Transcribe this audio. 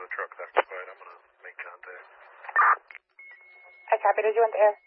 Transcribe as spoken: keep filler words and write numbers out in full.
the truck's occupied. I'm going to make contact. I copy. Did you want the air?